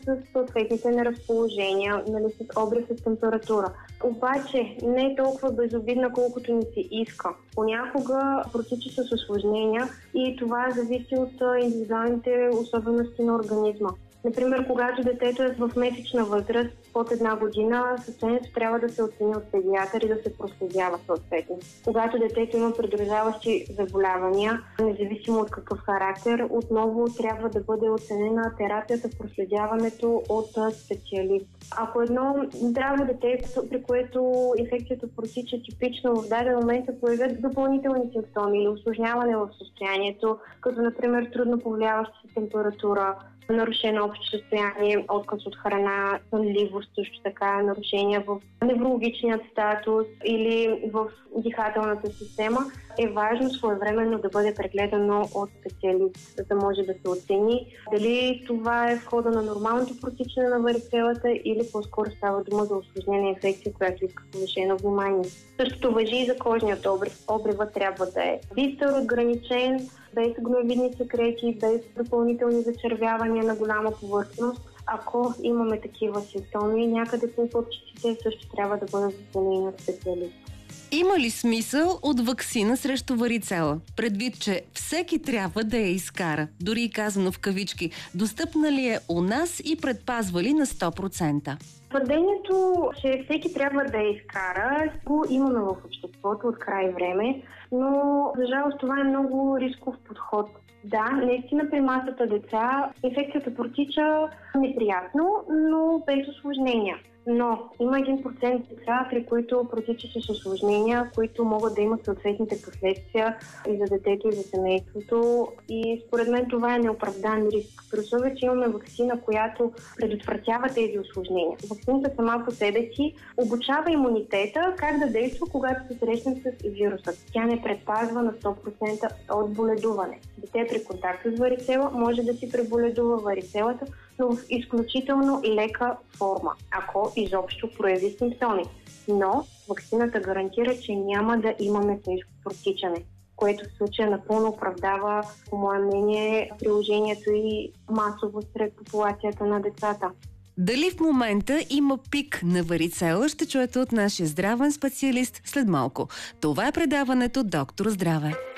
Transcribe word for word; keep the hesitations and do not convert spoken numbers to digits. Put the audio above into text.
с съответните неразположения, нали, с образ с температура. Обаче не е толкова безобидна, колкото ни се иска. Понякога протича с усложнения и това зависи от индивидуалните особености на организма. Например, когато детето е в месечна възраст, под една година, състоянието трябва да се оцени от педиатър и да се проследява съответно. Когато детето има придружаващи заболявания, независимо от какъв характер, отново трябва да бъде оценена терапията, проследяването от специалист. Ако едно здраво дете, при което инфекцията протича типично, в даден момент се появят допълнителни симптоми или усложняване в състоянието, като например трудно повлияваща се температура, нарушено общо състояние, отказ от храна, сънливост, също така нарушения в неврологичният статус или в дихателната система, е важно своевременно да бъде прегледано от специалист, за да може да се оцени дали това е в хода на нормалното протичане на варицелата или по-скоро става дума за усложнена инфекция, която иска повишено внимание. Същото важи и за кожният обрив. Обрива трябва да е бистър, отграничен, без гноевидни секрети, без допълнителни зачервявания на голяма повърхност. Ако имаме такива симптоми, някъде по пъпчиците също трябва да бъдат оценени от специалист. Има ли смисъл от ваксина срещу варицела? Предвид, че всеки трябва да я изкара, дори и казано в кавички, достъпна ли е у нас и предпазва ли на сто процента? Твърдението, че всеки трябва да я изкара, го имаме в обществото от край време, но за жалост това е много рисков подход. Да, наистина при масата деца инфекцията протича неприятно, но без усложнения. Но има един процент деца, при които протича с усложнения, които могат да имат съответните последствия и за детето, и за семейството. И според мен това е неоправдан риск. При условие, че имаме ваксина, която предотвратява тези усложнения. Ваксината сама по себе си обучава имунитета как да действа, когато се срещне с вируса. Тя не предпазва на сто процента от боледуване. Дете при контакт с варицела може да си преболедува варицелата, но в изключително лека форма, ако изобщо прояви симптоми. Но ваксината гарантира, че няма да имаме тежко протичане, което в случая напълно оправдава, по мое мнение, приложението и масово сред популацията на децата. Дали в момента има пик на варицела, ще чуете от нашия здравен специалист след малко. Това е предаването Доктор Здраве.